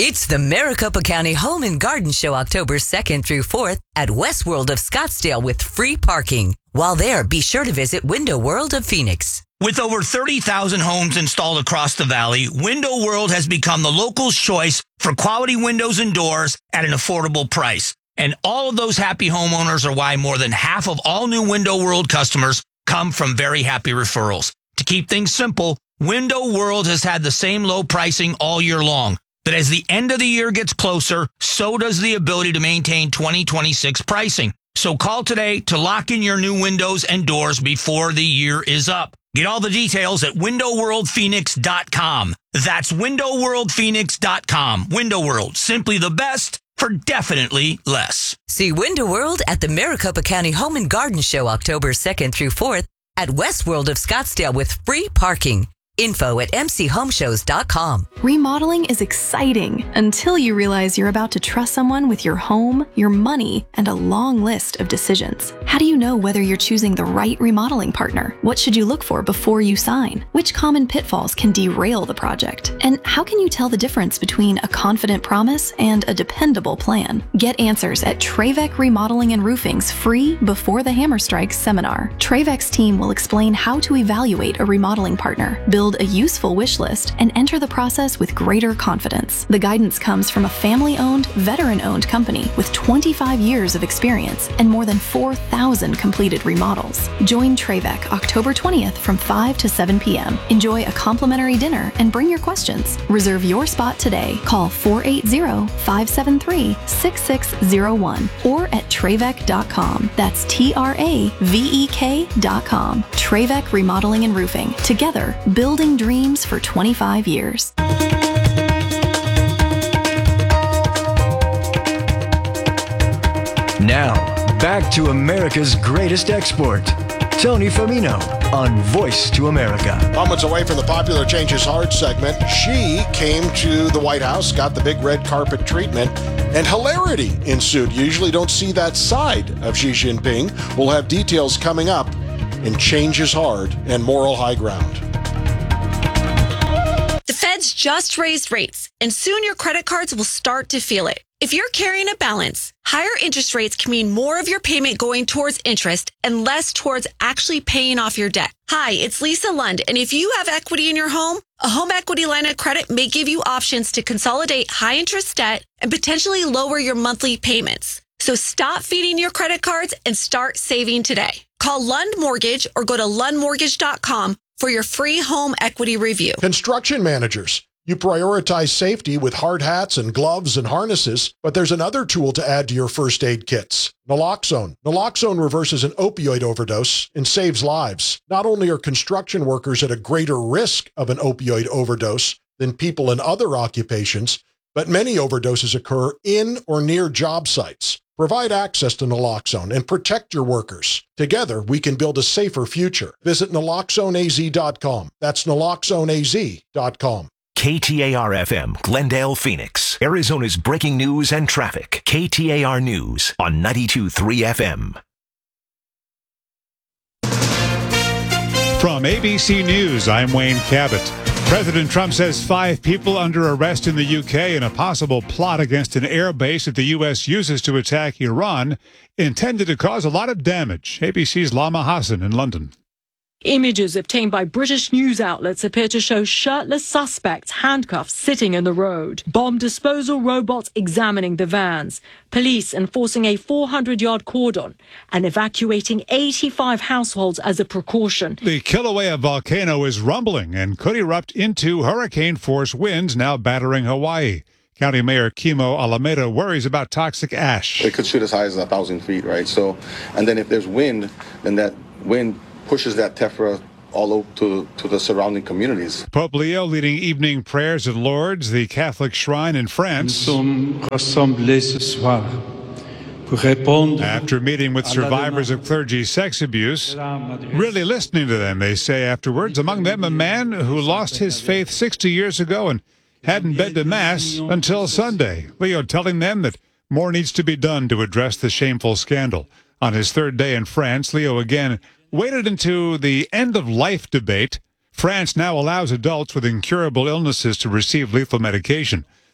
It's the Maricopa County Home and Garden Show October 2nd through 4th at Westworld of Scottsdale with free parking. While there, be sure to visit Window World of Phoenix. With over 30,000 homes installed across the valley, Window World has become the local's choice for quality windows and doors at an affordable price. And all of those happy homeowners are why more than half of all new Window World customers come from very happy referrals. To keep things simple, Window World has had the same low pricing all year long. But as the end of the year gets closer, so does the ability to maintain 2026 pricing. So call today to lock in your new windows and doors before the year is up. Get all the details at windowworldphoenix.com. That's windowworldphoenix.com. Window World, simply the best for definitely less. See Window World at the Maricopa County Home and Garden Show October 2nd through 4th at Westworld of Scottsdale with free parking. Info at mchomeshows.com. Remodeling is exciting until you realize you're about to trust someone with your home, your money, and a long list of decisions. How do you know whether you're choosing the right remodeling partner? What should you look for before you sign? Which common pitfalls can derail the project? And how can you tell the difference between a confident promise and a dependable plan? Get answers at Trevec Remodeling and Roofing's free Before the Hammer Strikes seminar. Trevec's team will explain how to evaluate a remodeling partner, build a useful wish list, and enter the process with greater confidence. The guidance comes from a family-owned, veteran-owned company with 25 years of experience and more than 4,000 completed remodels. Join Trevec October 20th from 5 to 7 p.m. Enjoy a complimentary dinner and bring your questions. Reserve your spot today. Call 480-573-6601 or at Trevec.com. That's Travek.com. Trevec Remodeling and Roofing. Together, building dreams for 25 years. Now, back to America's greatest export, Tony Firmino on Voice to America. Moments away from the popular Change Is Hard segment, she came to the White House, got the big red carpet treatment, and hilarity ensued. You usually don't see that side of Xi Jinping. We'll have details coming up in Change Is Hard and Moral High Ground. The Feds just raised rates, and soon your credit cards will start to feel it. If you're carrying a balance, higher interest rates can mean more of your payment going towards interest and less towards actually paying off your debt. Hi, it's Lisa Lund, and if you have equity in your home, a home equity line of credit may give you options to consolidate high-interest debt and potentially lower your monthly payments. So stop feeding your credit cards and start saving today. Call Lund Mortgage or go to lundmortgage.com for your free home equity review. Construction managers, you prioritize safety with hard hats and gloves and harnesses, but there's another tool to add to your first aid kits. Naloxone. Naloxone reverses an opioid overdose and saves lives. Not only are construction workers at a greater risk of an opioid overdose than people in other occupations, but many overdoses occur in or near job sites. Provide access to naloxone and protect your workers. Together, we can build a safer future. Visit naloxoneaz.com. That's naloxoneaz.com. KTAR-FM, Glendale, Phoenix, Arizona's breaking news and traffic. KTAR News on 92.3 FM. From ABC News, I'm Wayne Cabot. President Trump says 5 people under arrest in the UK in a possible plot against an air base that the U.S. uses to attack Iran intended to cause a lot of damage. ABC's Lama Hassan in London. Images obtained by British news outlets appear to show shirtless suspects handcuffed sitting in the road, bomb disposal robots examining the vans, police enforcing a 400-yard cordon and evacuating 85 households as a precaution. The Kilauea volcano is rumbling and could erupt into hurricane-force winds now battering Hawaii. County Mayor Kimo Alameda worries about toxic ash. It could shoot as high as 1,000 feet, right? So, and then if there's wind, then that wind pushes that tephra all over to the surrounding communities. Pope Leo leading evening prayers at Lourdes, the Catholic shrine in France. After meeting with survivors of clergy sex abuse, really listening to them, they say afterwards, among them a man who lost his faith 60 years ago and hadn't been to Mass until Sunday. Leo telling them that more needs to be done to address the shameful scandal. On his third day in France, Leo again waded into the end-of-life debate. France now allows adults with incurable illnesses to receive lethal medication.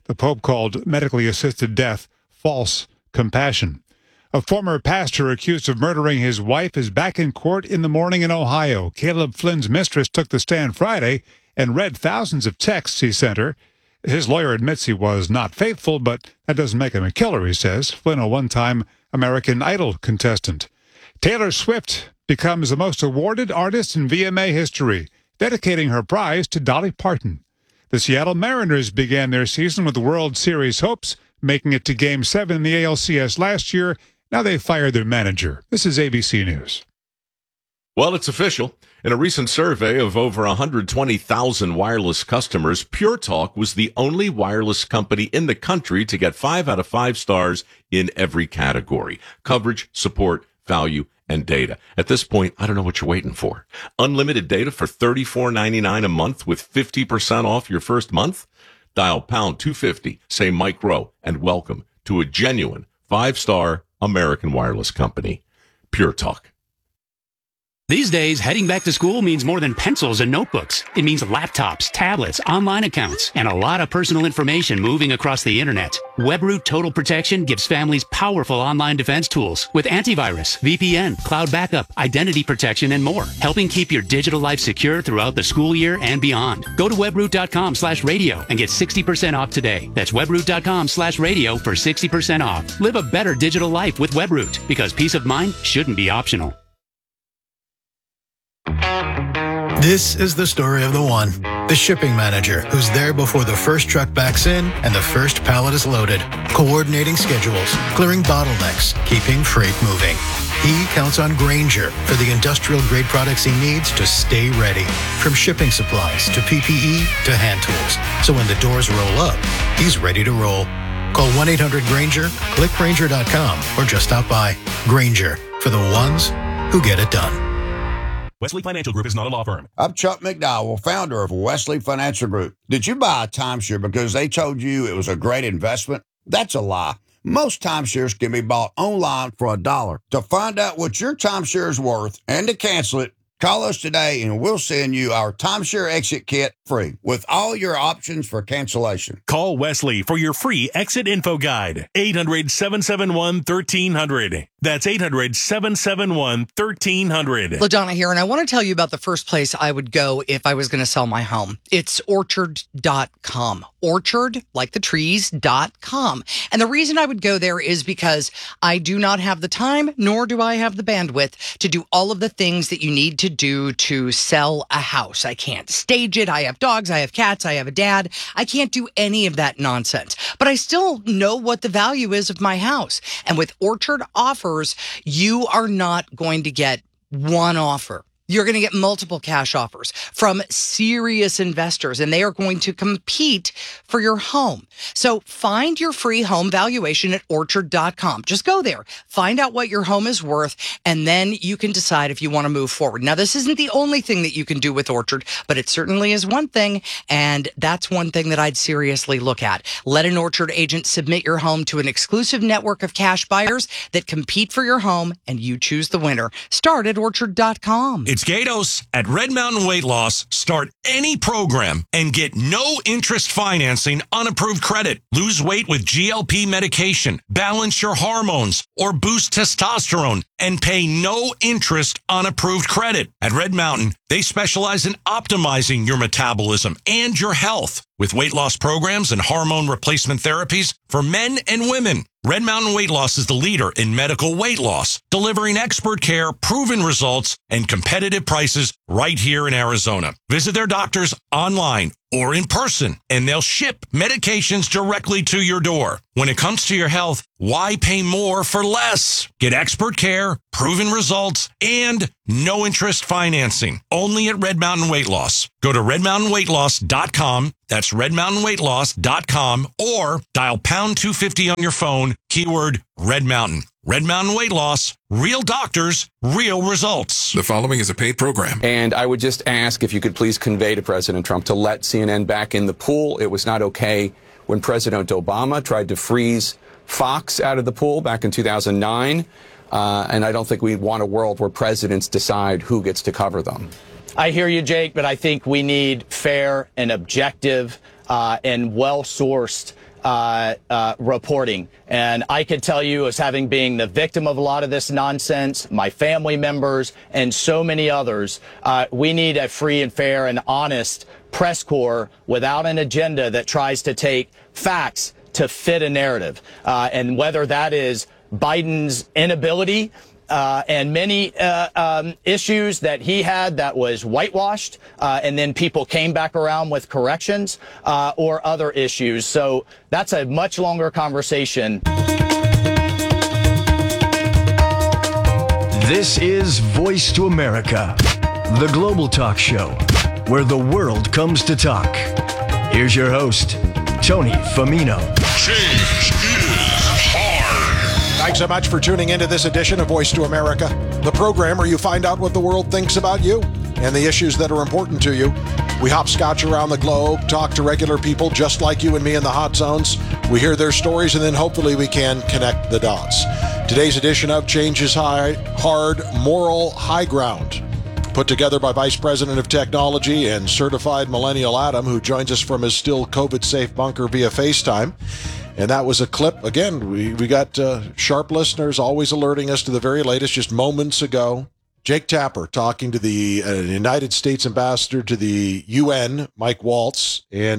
the Pope called medically assisted death false compassion. A former pastor accused of murdering his wife is back in court in the morning in Ohio. Caleb Flynn's mistress took the stand Friday and read thousands of texts he sent her. His lawyer admits he was not faithful, but that doesn't make him a killer, he says. Flynn, a one-time American Idol contestant. Taylor Swift becomes the most awarded artist in VMA history, dedicating her prize to Dolly Parton. The Seattle Mariners began their season with World Series hopes, making it to Game 7 in the ALCS last year. Now they fired their manager. This is ABC News. Well, it's official. In a recent survey of over 120,000 wireless customers, Pure Talk was the only wireless company in the country to get 5 out of 5 stars in every category: coverage, support, value, and data. At this point, I don't know what you're waiting for. Unlimited data for $34.99 a month with 50% off your first month? Dial pound 250, say Mike Rowe, and welcome to a genuine 5-star American wireless company. Pure Talk. These days, heading back to school means more than pencils and notebooks. It means laptops, tablets, online accounts, and a lot of personal information moving across the internet. WebRoot Total Protection gives families powerful online defense tools with antivirus, VPN, cloud backup, identity protection, and more, helping keep your digital life secure throughout the school year and beyond. Go to webroot.com/radio and get 60% off today. That's webroot.com/radio for 60% off. Live a better digital life with WebRoot, because peace of mind shouldn't be optional. This is the story of the one, the shipping manager, who's there before the first truck backs in and the first pallet is loaded, coordinating schedules, clearing bottlenecks, keeping freight moving. He counts on Grainger for the industrial-grade products he needs to stay ready, from shipping supplies to PPE to hand tools. So when the doors roll up, he's ready to roll. Call 1-800-GRAINGER, click Grainger.com, or just stop by. Grainger, for the ones who get it done. Wesley Financial Group is not a law firm. I'm Chuck McDowell, founder of Wesley Financial Group. Did you buy a timeshare because they told you it was a great investment? That's a lie. Most timeshares can be bought online for $1. To find out what your timeshare is worth and to cancel it, call us today and we'll send you our timeshare exit kit free with all your options for cancellation. Call Wesley for your free exit info guide. 800-771-1300. That's 800-771-1300. LaDonna here, and I want to tell you about the first place I would go if I was going to sell my home. It's Orchard.com. Orchard, like the trees.com. And the reason I would go there is because I do not have the time, nor do I have the bandwidth to do all of the things that you need to do to sell a house. I can't stage it. I have dogs. I have cats. I have a dad. I can't do any of that nonsense. But I still know what the value is of my house. And with Orchard offers, you are not going to get one offer. You're going to get multiple cash offers from serious investors, and they are going to compete for your home. So find your free home valuation at Orchard.com. Just go there, find out what your home is worth, and then you can decide if you want to move forward. Now, this isn't the only thing that you can do with Orchard, but it certainly is one thing, and that's one thing that I'd seriously look at. Let an Orchard agent submit your home to an exclusive network of cash buyers that compete for your home, and you choose the winner. Start at Orchard.com. It's Gatos. At Red Mountain Weight Loss, start any program and get no interest financing on approved credit. Lose weight with GLP medication, balance your hormones, or boost testosterone, and pay no interest on approved credit. At Red Mountain, they specialize in optimizing your metabolism and your health with weight loss programs and hormone replacement therapies for men and women. Red Mountain Weight Loss is the leader in medical weight loss, delivering expert care, proven results, and competitive prices right here in Arizona. Visit their doctors online or in person, and they'll ship medications directly to your door. When it comes to your health, why pay more for less? Get expert care, proven results, and no interest financing. Only at Red Mountain Weight Loss. Go to redmountainweightloss.com. That's redmountainweightloss.com, or dial pound 250 on your phone, keyword Red Mountain. Red Mountain Weight Loss, real doctors, real results. The following is a paid program. And I would just ask if you could please convey to President Trump to let CNN back in the pool. It was not okay when President Obama tried to freeze Fox out of the pool back in 2009. And I don't think we want a world where presidents decide who gets to cover them. I hear you, Jake, but I think we need fair and objective and well-sourced reporting. And I could tell you, as having been the victim of a lot of this nonsense, my family members and so many others, we need a free and fair and honest press corps without an agenda that tries to take facts to fit a narrative. And whether that is Biden's inability and many issues that he had that was whitewashed, and then people came back around with corrections, or other issues. So that's a much longer conversation. This is Voice to America, the global talk show where the world comes to talk. Here's your host, Tony Famino. Change is hard. Thanks so much for tuning into this edition of Voice to America, the program where you find out what the world thinks about you and the issues that are important to you. We hopscotch around the globe, talk to regular people just like you and me in the hot zones. We hear their stories, and then hopefully we can connect the dots. Today's edition of Change is Hard, Moral High Ground, put together by Vice President of Technology and Certified Millennial Adam, who joins us from his still COVID-safe bunker via FaceTime. And that was a clip. Again, we got sharp listeners always alerting us to the very latest just moments ago. Jake Tapper talking to the United States ambassador to the UN, Mike Waltz, and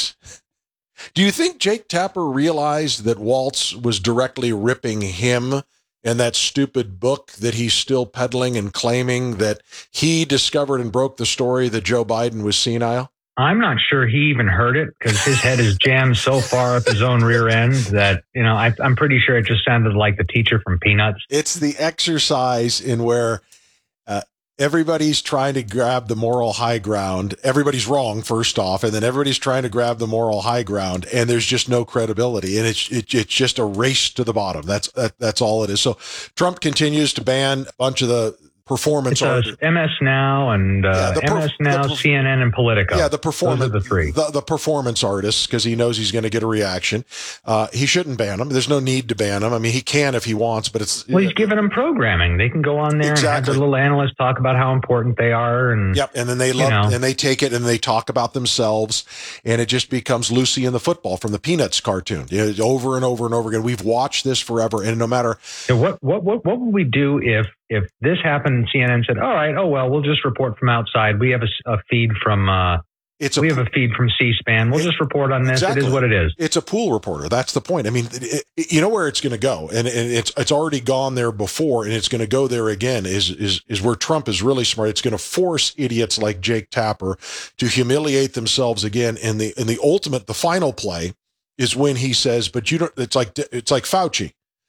do you think Jake Tapper realized that Waltz was directly ripping him and that stupid book that he's still peddling and claiming that he discovered and broke the story that Joe Biden was senile? I'm not sure he even heard it because his head is jammed so far up his own rear end that, I'm pretty sure it just sounded like the teacher from Peanuts. It's the exercise in where everybody's trying to grab the moral high ground. Everybody's wrong, first off, and then everybody's trying to grab the moral high ground, and there's just no credibility, and it's just a race to the bottom. That's all it is. So Trump continues to ban a bunch of the performance artists. MS Now and MS Now, CNN, and Politico. Yeah, the performance. Those are the three. The performance artists, because he knows he's going to get a reaction. He shouldn't ban them. There's no need to ban them. I mean, he can if he wants, but it's... Well, he's giving them programming. They can go on there and have their little analysts talk about how important they are. And and then they and they take it and they talk about themselves, and it just becomes Lucy and the Football from the Peanuts cartoon. Over and over and over again. We've watched this forever, and no matter... What would we do if this happened and CNN said, all right, we'll just report from outside. We have a feed from we have a feed from C-SPAN. We'll just report on this. Exactly. It is what it is. It's a pool reporter. That's the point. I mean, you know where it's going to go, and it's already gone there before, and it's going to go there again. Is where Trump is really smart. It's going to force idiots like Jake Tapper to humiliate themselves again. And the ultimate, the final play is when he says, "But you don't." It's like Fauci.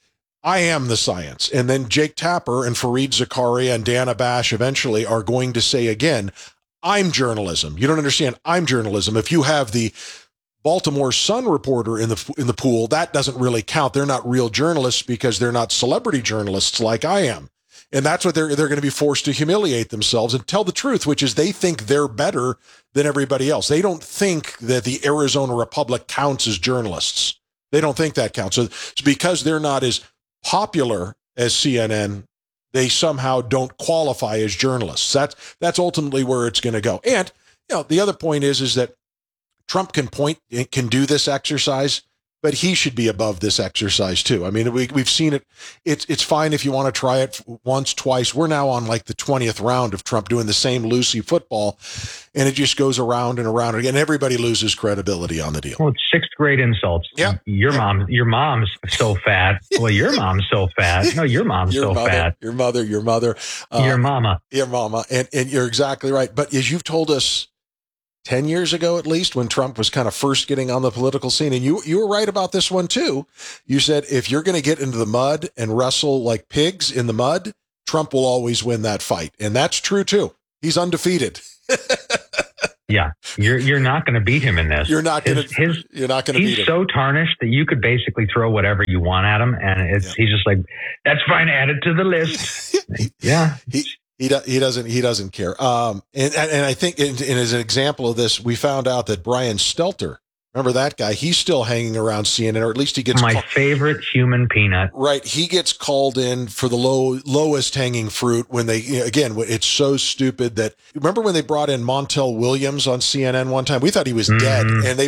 I am the science. And then Jake Tapper and Fareed Zakaria and Dana Bash eventually are going to say again, I'm journalism. You don't understand. I'm journalism. If you have the Baltimore Sun reporter in the pool, that doesn't really count. They're not real journalists because they're not celebrity journalists like I am. And that's what they're going to be forced to humiliate themselves and tell the truth, which is they think they're better than everybody else. They don't think that the Arizona Republic counts as journalists. They don't think that counts. So it's because they're not as popular as CNN, they somehow don't qualify as journalists. That's ultimately where it's going to go. And the other point is that Trump can do this exercise, but he should be above this exercise too. I mean, we've seen it. It's fine if you want to try it once, twice. We're now on like the 20th round of Trump doing the same Lucy football, and it just goes around and around again. Everybody loses credibility on the deal. Well, it's sixth grade insults. Yeah, your mom's so fat. Well, your mom's so fat. No, your mom's so fat. Your mother. Your mama. Your mama. And you're exactly right. But as you've told us 10 years ago, at least, when Trump was kind of first getting on the political scene. And you were right about this one, too. You said, if you're going to get into the mud and wrestle like pigs in the mud, Trump will always win that fight. And that's true, too. He's undefeated. Yeah, you're not going to beat him in this. You're not going to beat him. He's so tarnished that you could basically throw whatever you want at him. And he's just like, that's fine, add it to the list. Yeah. He doesn't care. And I think in as an example of this, we found out that Brian Stelter, remember that guy? He's still hanging around CNN, or at least he gets my favorite human peanut. Right. He gets called in for the lowest hanging fruit when it's so stupid that remember when they brought in Montel Williams on CNN one time? We thought he was dead, and they